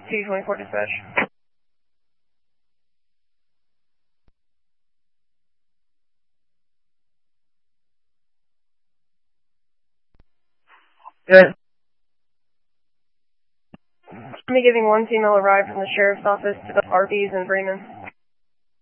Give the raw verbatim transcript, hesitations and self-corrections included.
two twenty-four dispatch. Good. I'm giving one female arrived from the sheriff's office to the R Ps in Bremen.